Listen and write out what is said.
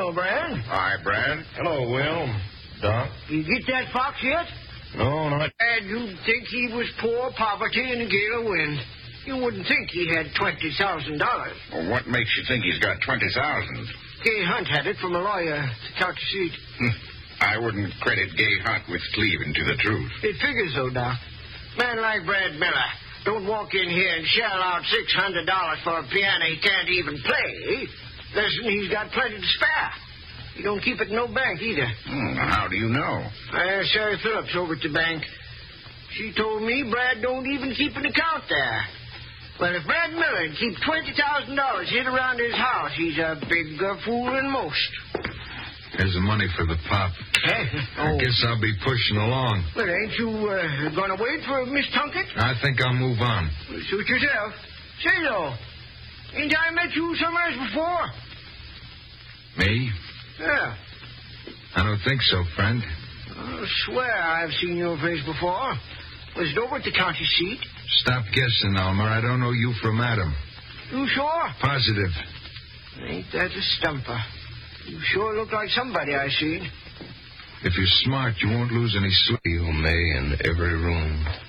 Hello, Brad. Hi, Brad. Hello, Will. Doc? You get that fox yet? No, not... Brad, you'd think he was poor poverty in a gale of wind. You wouldn't think he had $20,000. Well, what makes you think he's got 20,000? Gay Hunt had it from a lawyer to count the seat. I wouldn't credit Gay Hunt with cleaving to the truth. It figures, though, Doc. Man like Brad Miller don't walk in here and shell out $600 for a piano he can't even play. Listen, he's got plenty to spare. He don't keep it in no bank either. How do you know? Sarah Phillips over at the bank. She told me Brad don't even keep an account there. Well, if Brad Miller keep $20,000 hid around his house, he's a bigger fool than most. Here's the money for the pop. I guess I'll be pushing along. Well, ain't you going to wait for Miss Tunkett? I think I'll move on. Suit yourself. Say, though, ain't I met you somewhere before? Me? Yeah. I don't think so, friend. I swear I've seen your face before. Was it over at the county seat? Stop guessing, Elmer. I don't know you from Adam. You sure? Positive. Ain't that a stumper? You sure look like somebody I seen. If you're smart, you won't lose any sleep. You may in every room.